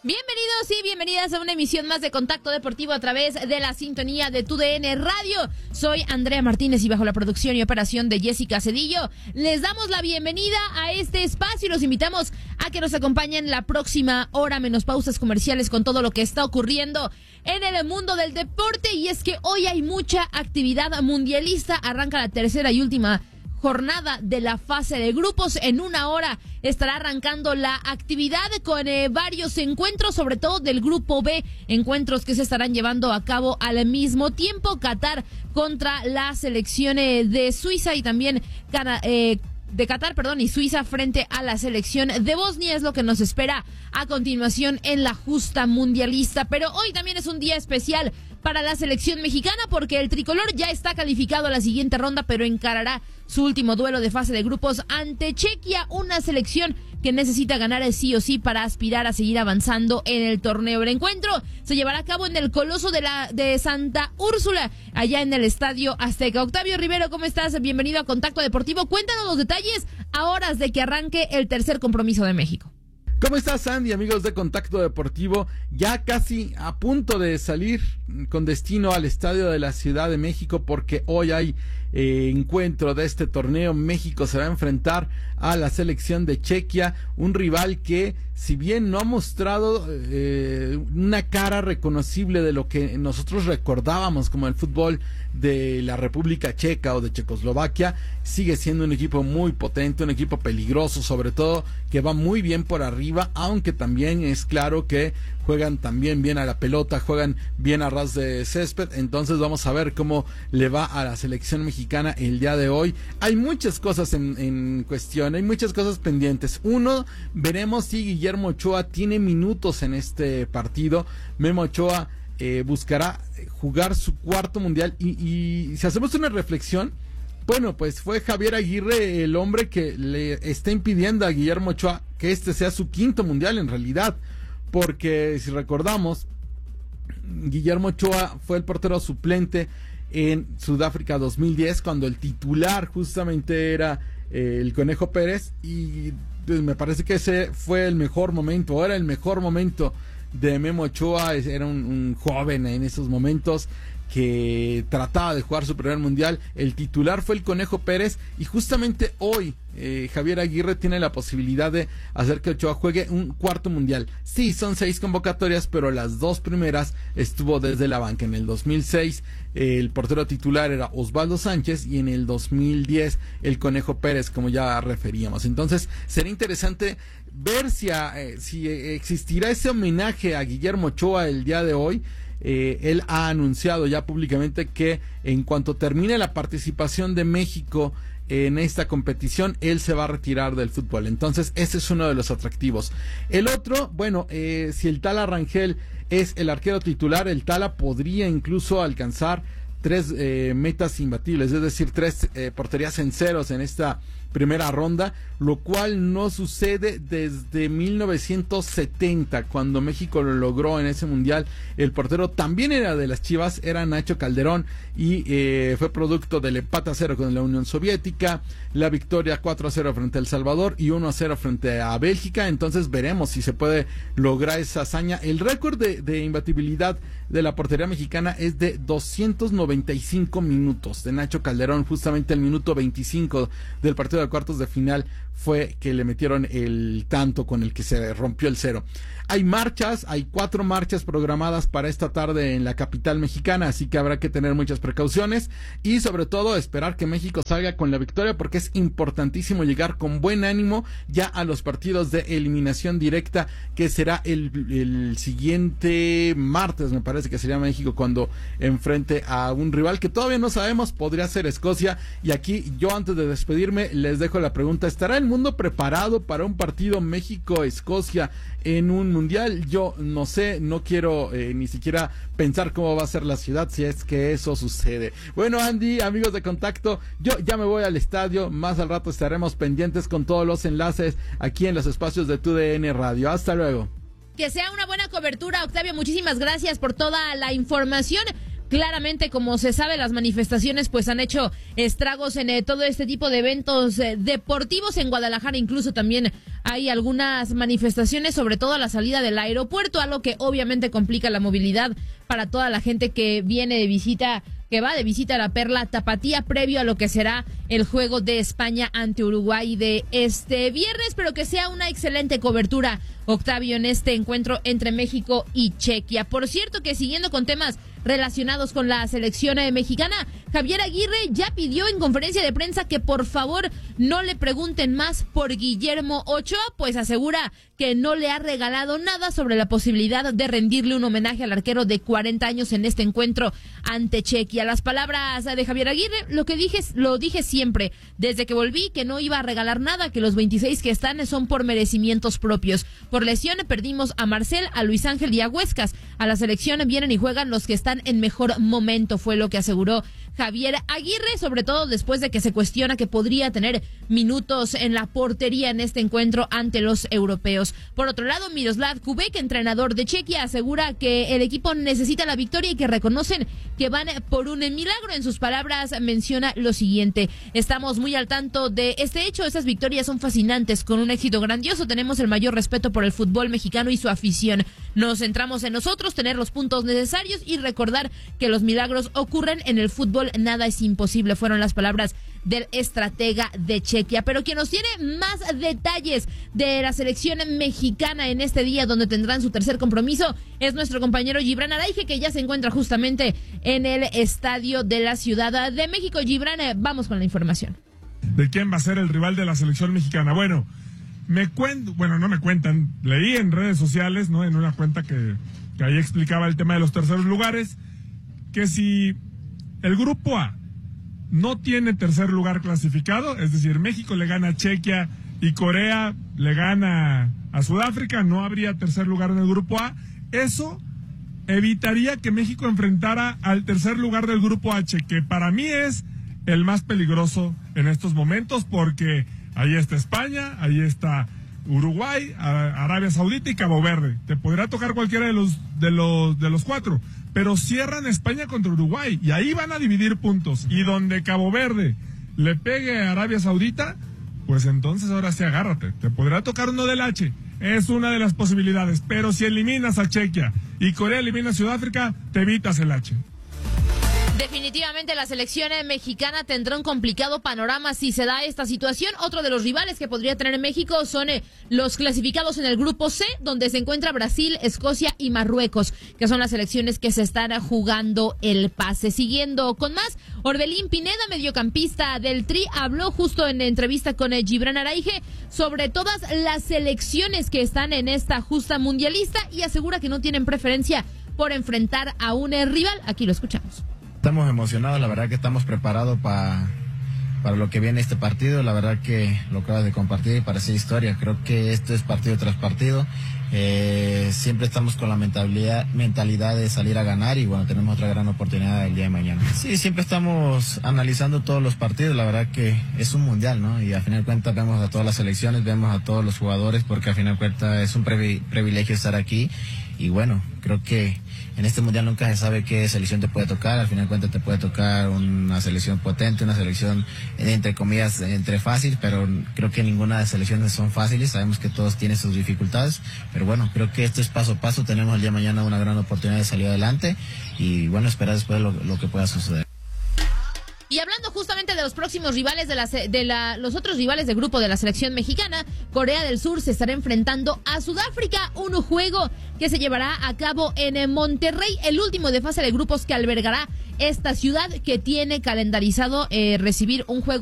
Bienvenidos y bienvenidas a una emisión más de Contacto Deportivo a través de la sintonía de TUDN Radio. Soy Andrea Martínez y bajo la producción y operación de Jessica Cedillo, les damos la bienvenida a este espacio y los invitamos a que nos acompañen la próxima hora menos pausas comerciales con todo lo que está ocurriendo en el mundo del deporte. Y es que hoy hay mucha actividad mundialista, arranca la tercera y última jornada de la fase de grupos. En una hora estará arrancando la actividad con varios encuentros, sobre todo del grupo B, encuentros que se estarán llevando a cabo al mismo tiempo. Qatar contra la selección de Suiza y también de Qatar, y Suiza frente a la selección de Bosnia es lo que nos espera a continuación en la justa mundialista. Pero hoy también es un día especial para la selección mexicana porque el tricolor ya está calificado a la siguiente ronda, pero encarará su último duelo de fase de grupos ante Chequia, una selección que necesita ganar sí o sí para aspirar a seguir avanzando en el torneo. El encuentro se llevará a cabo en el Coloso de Santa Úrsula, allá en el Estadio Azteca. Octavio Rivero, ¿cómo estás? Bienvenido a Contacto Deportivo. Cuéntanos los detalles a horas de que arranque el tercer compromiso de México. ¿Cómo estás, Andy? Amigos de Contacto Deportivo, ya casi a punto de salir con destino al Estadio de la Ciudad de México porque hoy hay encuentro de este torneo. México se va a enfrentar a la selección de Chequia, un rival que, si bien no ha mostrado una cara reconocible de lo que nosotros recordábamos como el fútbol de la República Checa o de Checoslovaquia, sigue siendo un equipo muy potente, un equipo peligroso, sobre todo que va muy bien por arriba, aunque también es claro que juegan también bien a la pelota, juegan bien a ras de césped. Entonces vamos a ver cómo le va a la selección mexicana el día de hoy. Hay muchas cosas en cuestión, hay muchas cosas pendientes. Uno, veremos si Guillermo Ochoa tiene minutos en este partido. Memo Ochoa buscará jugar su cuarto mundial y si hacemos una reflexión, bueno, pues fue Javier Aguirre el hombre que le está impidiendo a Guillermo Ochoa que este sea su quinto mundial en realidad, porque si recordamos, Guillermo Ochoa fue el portero suplente en Sudáfrica 2010 cuando el titular justamente era el Conejo Pérez, y pues, me parece que ese fue el mejor momento, era el mejor momento de Memo Ochoa. Era un joven en esos momentos que trataba de jugar su primer mundial. El titular fue el Conejo Pérez y justamente hoy Javier Aguirre tiene la posibilidad de hacer que Ochoa juegue un cuarto mundial. Sí, son 6 convocatorias, pero las 2 primeras estuvo desde la banca. En el 2006 el portero titular era Osvaldo Sánchez y en el 2010 el Conejo Pérez, como ya referíamos. Entonces será interesante ver si existirá ese homenaje a Guillermo Ochoa el día de hoy. Él ha anunciado ya públicamente que en cuanto termine la participación de México en esta competición, él se va a retirar del fútbol. Entonces ese es uno de los atractivos. El otro, bueno, si el Tala Rangel es el arquero titular, el Tala podría incluso alcanzar 3 metas imbatibles, es decir, 3 porterías en ceros en esta primera ronda, lo cual no sucede desde 1970, cuando México lo logró en ese mundial. El portero también era de las Chivas, era Nacho Calderón, y fue producto del empate a 0 con la Unión Soviética, la victoria 4-0 frente a El Salvador y 1-0 frente a Bélgica. Entonces veremos si se puede lograr esa hazaña. El récord de imbatibilidad de la portería mexicana es de 295 minutos de Nacho Calderón. Justamente el minuto 25 del partido de cuartos de final fue que le metieron el tanto con el que se rompió el 0. Hay marchas, hay 4 marchas programadas para esta tarde en la capital mexicana, así que habrá que tener muchas precauciones y sobre todo esperar que México salga con la victoria, porque es importantísimo llegar con buen ánimo ya a los partidos de eliminación directa, que será el siguiente martes, me parece que sería México cuando enfrente a un rival que todavía no sabemos, podría ser Escocia. Y aquí yo, antes de despedirme, les dejo la pregunta: ¿estará el mundo preparado para un partido México-Escocia en un mundial? Yo no sé, no quiero ni siquiera pensar cómo va a ser la ciudad si es que eso sucede. Bueno, Andy, amigos de Contacto, yo ya me voy al estadio. Más al rato estaremos pendientes con todos los enlaces aquí en los espacios de TUDN Radio. Hasta luego. Que sea una buena cobertura, Octavio. Muchísimas gracias por toda la información. Claramente, como se sabe, las manifestaciones pues han hecho estragos en todo este tipo de eventos deportivos. En Guadalajara incluso también hay algunas manifestaciones, sobre todo a la salida del aeropuerto, algo que obviamente complica la movilidad para toda la gente que viene de visita, que va de visita a la Perla Tapatía previo a lo que será el juego de España ante Uruguay de este viernes, pero que sea una excelente cobertura, Octavio, en este encuentro entre México y Chequia. Por cierto, que siguiendo con temas relacionados con la selección mexicana, Javier Aguirre ya pidió en conferencia de prensa que por favor no le pregunten más por Guillermo Ochoa, pues asegura que no le ha regalado nada sobre la posibilidad de rendirle un homenaje al arquero de 40 años en este encuentro ante Chequia. Las palabras de Javier Aguirre, lo dije siempre, desde que volví, que no iba a regalar nada, que los 26 que están son por merecimientos propios. Por lesión perdimos a Marcel, a Luis Ángel y a Huescas. A la selección vienen y juegan los que están en mejor momento, fue lo que aseguró Javier Aguirre, sobre todo después de que se cuestiona que podría tener minutos en la portería en este encuentro ante los europeos. Por otro lado, Miroslav Kubek, entrenador de Chequia, asegura que el equipo necesita la victoria y que reconocen que van por un milagro. En sus palabras menciona lo siguiente: estamos muy al tanto de este hecho, estas victorias son fascinantes, con un éxito grandioso, tenemos el mayor respeto por el fútbol mexicano y su afición. Nos centramos en nosotros, tener los puntos necesarios y recordar que los milagros ocurren en el fútbol, nada es imposible, fueron las palabras del estratega de Chequia. Pero quien nos tiene más detalles de la selección mexicana en este día, donde tendrán su tercer compromiso, es nuestro compañero Gibran Araige, que ya se encuentra justamente en el estadio de la Ciudad de México. Gibran, vamos con la información. ¿De quién va a ser el rival de la selección mexicana? Bueno, no me cuentan, leí en redes sociales, ¿no? En una cuenta que ahí explicaba el tema de los terceros lugares, que si el grupo A no tiene tercer lugar clasificado, es decir, México le gana a Chequia y Corea le gana a Sudáfrica, no habría tercer lugar en el grupo A. Eso evitaría que México enfrentara al tercer lugar del grupo H, que para mí es el más peligroso en estos momentos, porque ahí está España, ahí está Uruguay, Arabia Saudita y Cabo Verde. Te podrá tocar cualquiera de los cuatro, pero cierran España contra Uruguay y ahí van a dividir puntos. Y donde Cabo Verde le pegue a Arabia Saudita, pues entonces ahora sí agárrate. Te podrá tocar uno del H. Es una de las posibilidades, pero si eliminas a Chequia y Corea elimina a Sudáfrica, te evitas el H. Definitivamente la selección mexicana tendrá un complicado panorama si se da esta situación. Otro de los rivales que podría tener México son los clasificados en el grupo C, donde se encuentra Brasil, Escocia y Marruecos, que son las selecciones que se están jugando el pase. Siguiendo con más, Orbelín Pineda, mediocampista del Tri, habló justo en entrevista con Gibran Araige sobre todas las selecciones que están en esta justa mundialista y asegura que no tienen preferencia por enfrentar a un rival. Aquí lo escuchamos. Estamos emocionados, la verdad que estamos preparados para lo que viene este partido. La verdad que lo acabas de compartir y para hacer historia. Creo que esto es partido tras partido. Siempre estamos con la mentalidad de salir a ganar y bueno, tenemos otra gran oportunidad el día de mañana. Sí, siempre estamos analizando todos los partidos. La verdad que es un mundial, ¿no? Y al final de cuentas vemos a todas las selecciones, vemos a todos los jugadores, porque al final de cuentas es un privilegio estar aquí. Y bueno, creo que en este mundial nunca se sabe qué selección te puede tocar. Al final de cuentas te puede tocar una selección potente, una selección entre comillas, entre fácil, pero creo que ninguna de las selecciones son fáciles. Sabemos que todos tienen sus dificultades, pero bueno, creo que esto es paso a paso. Tenemos el día de mañana una gran oportunidad de salir adelante y bueno, esperar después lo que pueda suceder. Y hablando justamente de los próximos rivales los otros rivales del grupo de la selección mexicana, Corea del Sur se estará enfrentando a Sudáfrica, un juego que se llevará a cabo en Monterrey, el último de fase de grupos que albergará esta ciudad, que tiene calendarizado recibir un juego